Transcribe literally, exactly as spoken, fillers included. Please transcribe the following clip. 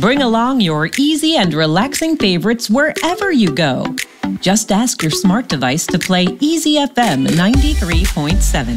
Bring along your easy and relaxing favorites wherever you go. Just ask your smart device to play Easy F M ninety-three point seven.